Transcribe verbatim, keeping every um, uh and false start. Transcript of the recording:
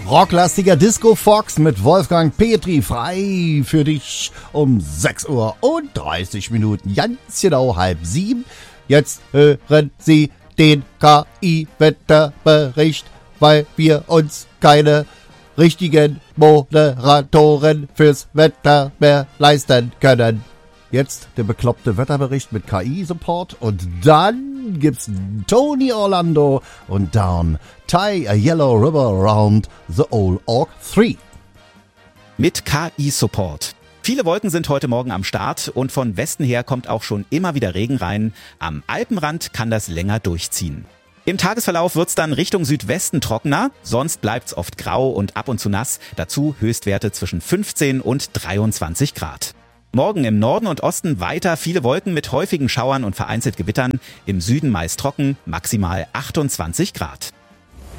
Rocklastiger Disco Fox mit Wolfgang Petri frei für dich um sechs Uhr und dreißig Minuten, ganz genau halb sieben. Jetzt hören Sie den K I-Wetterbericht, weil wir uns keine richtigen Moderatoren fürs Wetter mehr leisten können. Jetzt der bekloppte Wetterbericht mit K I-Support und dann gibt's Tony Orlando und Down Tie a Yellow River Around the Old Oak drei. Mit K I-Support. Viele Wolken sind heute Morgen am Start und von Westen her kommt auch schon immer wieder Regen rein. Am Alpenrand kann das länger durchziehen. Im Tagesverlauf wird's dann Richtung Südwesten trockener, sonst bleibt's oft grau und ab und zu nass, dazu Höchstwerte zwischen fünfzehn und dreiundzwanzig Grad. Morgen im Norden und Osten weiter viele Wolken mit häufigen Schauern und vereinzelt Gewittern, im Süden meist trocken, maximal achtundzwanzig Grad.